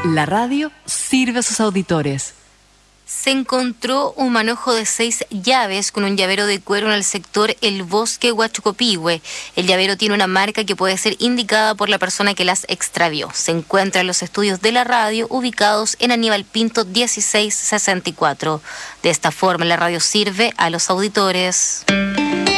La radio sirve a sus auditores. Se encontró un manojo de 6 llaves con un llavero de cuero en el sector El Bosque Huachucopihue. El llavero tiene una marca que puede ser indicada por la persona que las extravió. Se encuentra en los estudios de la radio ubicados en Aníbal Pinto 1664. De esta forma la radio sirve a los auditores.